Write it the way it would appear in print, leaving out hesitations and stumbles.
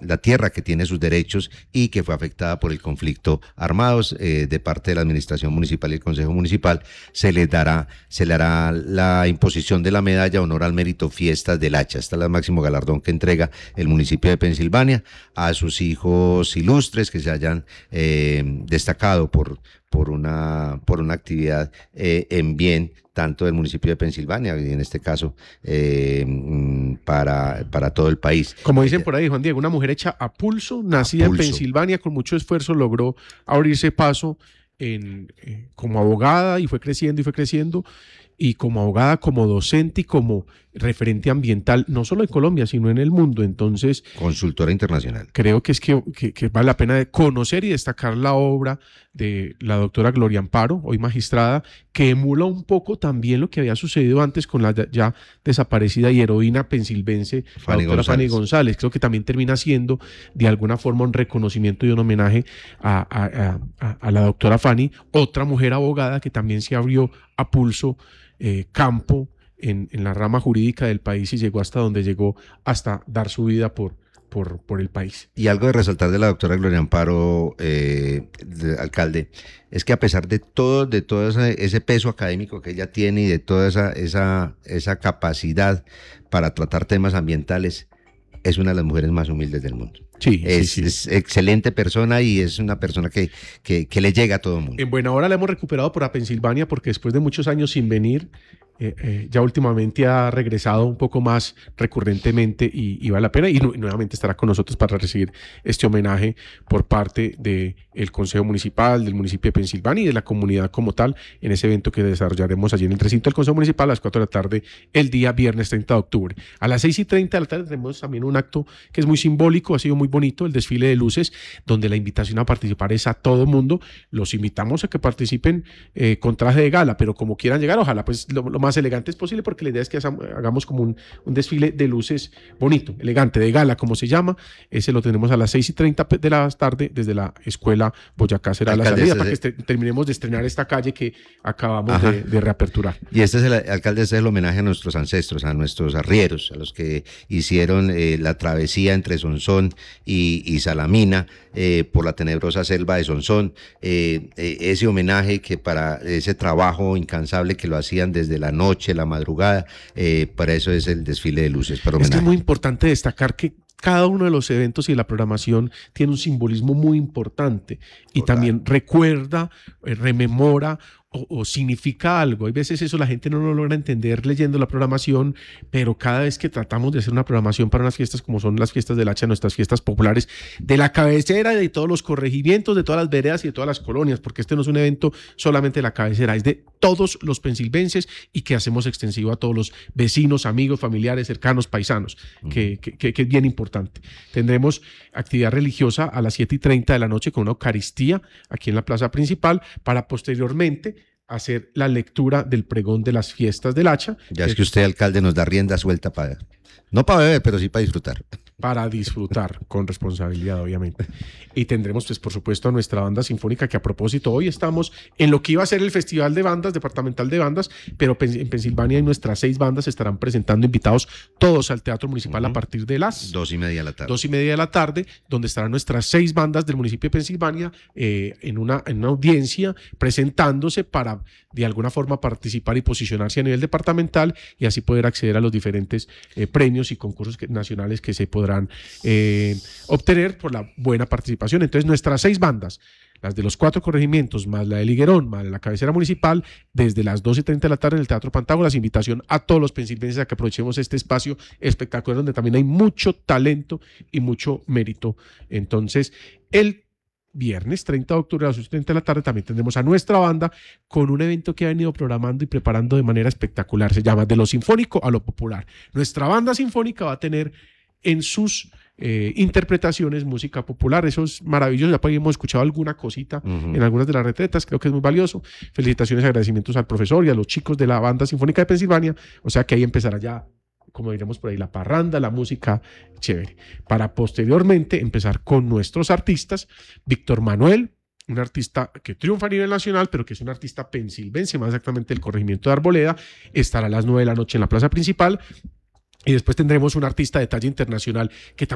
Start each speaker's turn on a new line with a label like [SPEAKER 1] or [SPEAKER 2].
[SPEAKER 1] la tierra que tiene sus derechos y que fue afectada por el conflicto armados. De parte de la administración municipal y el consejo municipal se le hará la imposición de la medalla honor al mérito Fiestas del Hacha. Este es el máximo galardón que entrega el municipio de Pensilvania a sus hijos ilustres que se hayan destacado por una actividad en bien tanto del municipio de Pensilvania y en este caso para todo el país.
[SPEAKER 2] Como dicen por ahí, Juan Diego, una mujer hecha a pulso, nacida en Pensilvania, con mucho esfuerzo logró abrirse paso como abogada y fue creciendo, y como abogada, como docente y como referente ambiental, no solo en Colombia, sino en el mundo. Entonces,
[SPEAKER 1] consultora internacional.
[SPEAKER 2] Creo que vale la pena conocer y destacar la obra de la doctora Gloria Amparo, hoy magistrada, que emula un poco también lo que había sucedido antes con la ya desaparecida y heroína pensilvense, la doctora Fanny González. Creo que también termina siendo de alguna forma un reconocimiento y un homenaje a la doctora Fanny, otra mujer abogada que también se abrió a pulso campo en la rama jurídica del país y llegó hasta donde llegó, hasta dar su vida por el país.
[SPEAKER 1] Y algo de resaltar de la doctora Gloria Amparo, alcalde, es que a pesar de todo ese peso académico que ella tiene y de toda esa capacidad para tratar temas ambientales, es una de las mujeres más humildes del mundo.
[SPEAKER 2] Sí,
[SPEAKER 1] es excelente persona y es una persona que le llega a todo el mundo.
[SPEAKER 2] En buena hora la hemos recuperado para Pensilvania porque después de muchos años sin venir, ya últimamente ha regresado un poco más recurrentemente y vale la pena y nuevamente estará con nosotros para recibir este homenaje por parte del Consejo Municipal, del municipio de Pensilvania y de la comunidad como tal en ese evento que desarrollaremos allí en el recinto del Consejo Municipal a las 4 de la tarde el día viernes 30 de octubre. A las 6:30 de la tarde tenemos también un acto que es muy simbólico, ha sido muy bonito, el desfile de luces, donde la invitación a participar es a todo mundo. Los invitamos a que participen con traje de gala, pero como quieran llegar, ojalá pues lo más elegantes posible, porque la idea es que hagamos como un desfile de luces bonito, elegante, de gala, como se llama. Ese lo tenemos a las 6:30 de la tarde desde la escuela Boyacá. Será la salida para que terminemos de estrenar esta calle que acabamos de reaperturar.
[SPEAKER 1] Y este es alcalde, este es el homenaje a nuestros ancestros, a nuestros arrieros, a los que hicieron la travesía entre Sonsón y Salamina por la tenebrosa selva de Sonsón. Ese homenaje que para ese trabajo incansable que lo hacían desde la noche, la madrugada, para eso es el desfile de luces.
[SPEAKER 2] Es que es muy importante destacar que cada uno de los eventos y la programación tiene un simbolismo muy importante y también recuerda, rememora o significa algo. Hay veces eso la gente no lo logra entender leyendo la programación, pero cada vez que tratamos de hacer una programación para unas fiestas como son las fiestas del Hacha, nuestras fiestas populares de la cabecera y de todos los corregimientos, de todas las veredas y de todas las colonias, porque este no es un evento solamente de la cabecera, es de todos los pensilvenses y que hacemos extensivo a todos los vecinos, amigos, familiares, cercanos, paisanos, que es bien importante. Tendremos actividad religiosa a las 7:30 de la noche con una Eucaristía aquí en la plaza principal para posteriormente hacer la lectura del pregón de las fiestas del Hacha.
[SPEAKER 1] Ya es que usted, alcalde, nos da rienda suelta no para beber, pero sí para disfrutar.
[SPEAKER 2] Para disfrutar con responsabilidad, obviamente. Y tendremos, pues, por supuesto, a nuestra banda sinfónica, que a propósito, hoy estamos en lo que iba a ser el Festival de Bandas, Departamental de Bandas, pero en Pensilvania nuestras 6 bandas estarán presentando invitados todos al Teatro Municipal a partir de las
[SPEAKER 1] 2:30 de la tarde.
[SPEAKER 2] 2:30 de la tarde, donde estarán nuestras 6 bandas del municipio de Pensilvania en una audiencia presentándose para, de alguna forma, participar y posicionarse a nivel departamental y así poder acceder a los diferentes premios y concursos nacionales que se podrán obtener por la buena participación. Entonces nuestras 6 bandas, las de los 4 corregimientos, más la de Higuerón, más la cabecera municipal, desde las 2:30 de la tarde en el Teatro Pantágoras. Invitación a todos los pensilvenses a que aprovechemos este espacio espectacular donde también hay mucho talento y mucho mérito. Entonces, el viernes 30 de octubre a las 8:30 de la tarde también tendremos a nuestra banda con un evento que ha venido programando y preparando de manera espectacular. Se llama De lo Sinfónico a lo Popular. Nuestra banda sinfónica va a tener en sus interpretaciones música popular. Eso es maravilloso. Ya hemos escuchado alguna cosita en algunas de las retretas, creo que es muy valioso. Felicitaciones y agradecimientos al profesor y a los chicos de la Banda Sinfónica de Pensilvania. O sea que ahí empezará ya, como diremos por ahí, la parranda, la música chévere, para posteriormente empezar con nuestros artistas. Víctor Manuel, un artista que triunfa a nivel nacional, pero que es un artista pensilvense, más exactamente del corregimiento de Arboleda, estará a las 9 de la noche en la plaza principal. Y después tendremos un artista de talla internacional que